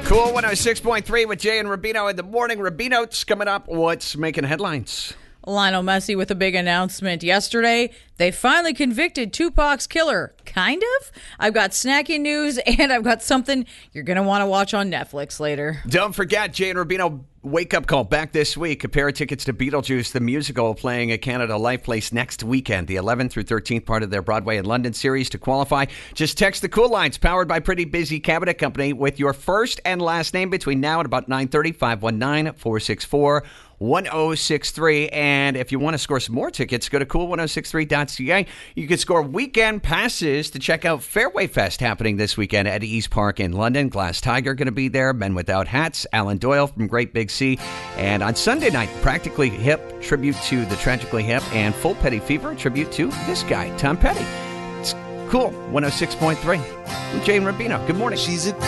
Cool 106.3 with Jay and Rubino in the morning. Rubino's coming up. What's making headlines? Lionel Messi with a big announcement yesterday. They finally convicted Tupac's killer. Kind of. I've got snacking news, and I've got something you're going to want to watch on Netflix later. Don't forget, Jay and Rubino wake-up call back this week. A pair of tickets to Beetlejuice, the musical, playing at Canada Life Place next weekend, the 11th through 13th part of their Broadway and London series. To qualify, just text the Cool Lines, powered by Pretty Busy Cabinet Company, with your first and last name between now and about 9:30, 519-464-1063. And if you want to score some more tickets, go to cool1063.ca. You can score weekend passes to check out Fairway Fest happening this weekend at East Park in London. Glass Tiger going to be there, Men Without Hats, Alan Doyle from Great Big Sea. And on Sunday night, Practically Hip, tribute to the Tragically Hip, and Full Petty Fever, tribute to this guy, Tom Petty. It's cool, 106.3. I'm Jay and Rubino. Good morning. She's a